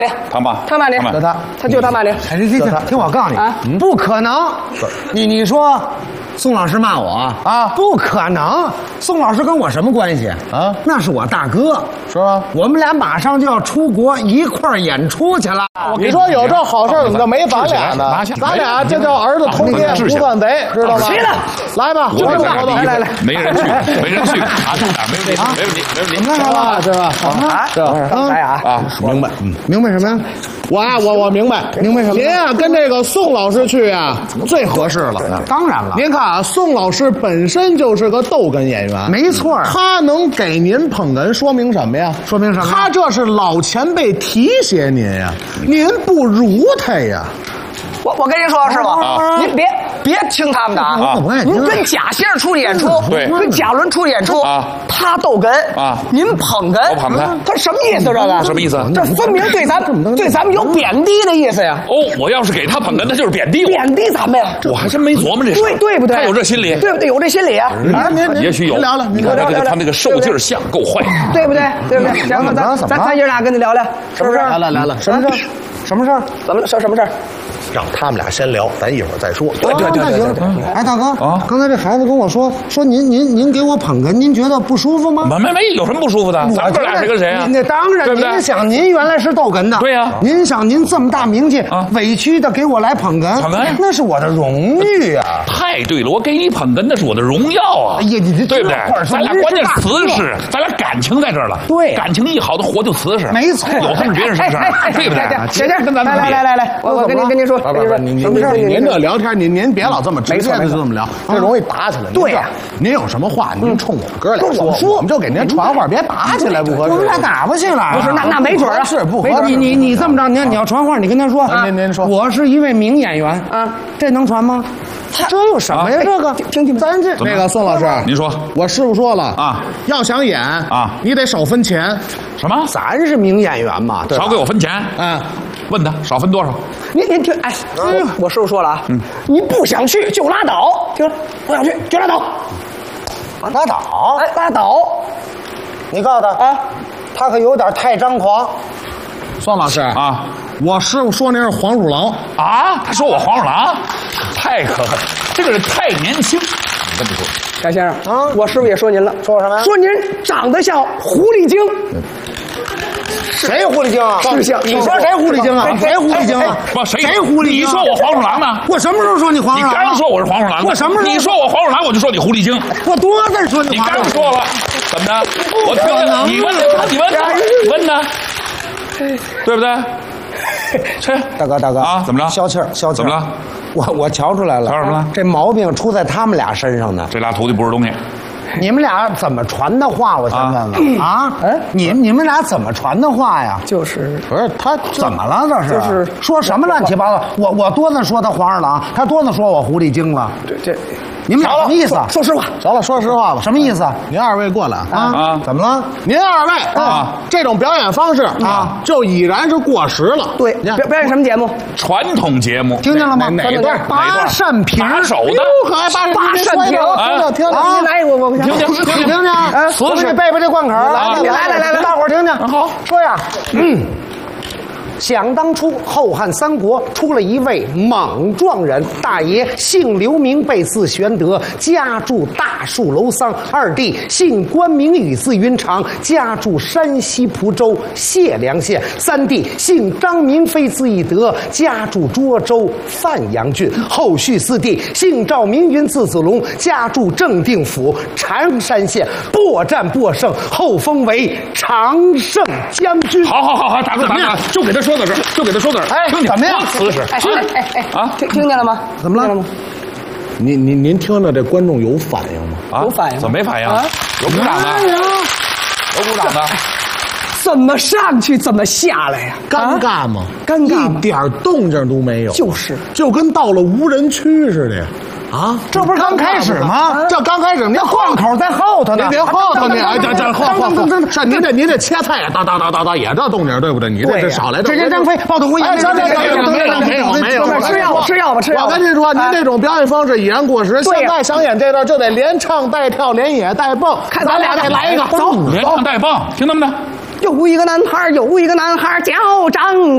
唐马林，他就唐马林。 听我告诉你啊，不可能！你说，宋老师骂我啊？不可能！宋老师跟我什么关系啊？那是我大哥， 是吧？ 我们俩马上就要出国一块儿演出去了。 你说有这好事怎么就没咱俩呢？咱俩这叫儿子通奸不算贼，知道吗？ 谁呢？ 来吧， 来， 没人去，没问题，没问题。 是吧？是吧？ 来啊！ 明白什么呀？我明白什么？您啊，跟这个宋老师去啊，最合适了。 当然了， 您看啊，宋老师本身就是个逗哏演员， 没错， 他能给您捧哏，说明什么呀？ 说明什么？ 他这是老前辈提携您呀，您不如他呀。 我跟您说，师傅，您别听他们的啊！您跟贾先生出去演出， 对， 跟贾伦出去演出啊， 他逗哏啊，您捧哏， 我捧他什么意思？这个什么意思？ 这分明对咱们有贬低的意思呀！ 哦，我要是给他捧哏，那就是贬低我， 贬低咱们呀！ 我还真没琢磨这事， 对不对？ 他有这心理， 对不对？有这心理啊！ 也许有。 聊聊， 你看他那个受劲儿像够坏， 对不对？行，咱爷俩跟他聊聊，是不是？ 来了，什么事儿？ 什么事儿？ 怎么什么事儿？ 让他们俩先聊，咱一会儿再说。 对。 哎，大哥啊，刚才这孩子跟我说您给我捧哏，您觉得不舒服吗？ 没，有什么不舒服的？咱们哥俩谁跟谁啊？ 那当然，您想您原来是逗哏的， 对呀。 您想您这么大名气，委屈的给我来捧哏，那是我的荣誉啊！ 太对了，我给你捧哏那是我的荣耀啊！ 哎呀，你对不对？咱俩关键瓷实，咱俩感情在这儿了。 对， 感情一好，的活就瓷实。 没错， 有他们别人是不是？对不对？ 行，来，我跟您说， 什么事儿？您这聊天，您别老这么直接的就这么聊，这容易打起来。 对呀， 您有什么话，您冲我们哥俩说，我们就给您传话，别打起来，不合适。 我们俩打不起来。 不是，那没准啊， 是不合适。 你这么着，你要传话，你跟他说， 您说， 我是一位名演员啊，这能传吗？这有什么呀？这个听， 咱那个宋老师， 您说， 我师傅说了啊， 要想演啊，你得少分钱。 什么？ 咱是名演员嘛， 少给我分钱。问他少分多少？ 您听，哎，我师傅说了啊，你不想去就拉倒，听着，不想去就拉倒， 拉倒， 哎，拉倒。 你告诉他啊，他可有点太张狂。 宋老师啊， 我师傅说您是黄鼠狼啊，他说我黄鼠狼，太可恨，这个人太年轻。你跟你说， 贾先生啊，我师傅也说您了， 说什么呀？ 说您长得像狐狸精。 谁狐狸精啊？ 是像你说谁狐狸精啊？谁狐狸精啊？ 谁狐狸精？ 你说我黄鼠狼呢？ 我什么时候说你黄鼠狼？ 你刚说我是黄鼠狼， 我什么时候？ 你说我黄鼠狼，我就说你狐狸精。 我多次说你刚说了，怎么的？我听了，你问呢？对不对？ 大哥啊，怎么了？ 消气儿。 怎么了？ 我瞧出来了。 瞧什么了？ 这毛病出在他们俩身上呢。 这俩徒弟不是东西。 你们俩怎么传的话？我先问问啊！你们俩怎么传的话呀？ 就是不是他怎么了？这是就是说什么乱七八糟？我多次说他黄鼠狼，他多次说我狐狸精了。 这你们俩什么意思？ 说实话， 行了，说实话吧。 什么意思？ 您二位过来啊？怎么了？ 您二位啊，这种表演方式啊，就已然是过时了。 对，表演什么节目？ 传统节目， 听见了吗？ 哪段？ 八扇屏， 把手的， 可爱八扇屏， 听着， 你来，我听听， 我给你背背这贯口。 来， 大伙儿听听。 好， 说呀，想当初，后汉三国出了一位莽撞人，大爷姓刘名，备字玄德，家住大树楼桑；二弟姓关名羽，字云长，家住山西蒲州解良县；三弟姓张名飞，字翼德，家住涿州范阳郡；后续四弟姓赵名云，字子龙，家住正定府常山县。搏战获胜，后封为常胜将军。 好，大哥，就给他说到这儿， 哎，怎么样？ 瓷实。 听见了吗？ 怎么了？ 您听着，这观众有反应吗？ 有反应？ 怎么没反应？有鼓掌的，有鼓掌的。 怎么上去，怎么下来呀？ 尴尬吗？ 尴尬吗？ 一点动静都没有， 就跟到了无人区似的呀。 啊，这不是刚开始吗？ 这刚开始，您贯口在后头呢。 您后头呢？哎，这后，是您这切菜哒也这动静，对不对？你这少来点。 这人张飞抱头回营。 没有， 吃药吧。 我跟您说，您这种表演方式已然过时。现在想演这段，就得连唱带跳，连演带蹦。 看咱俩得来一个， 走，连唱带蹦，听他们的。 有一个男孩叫张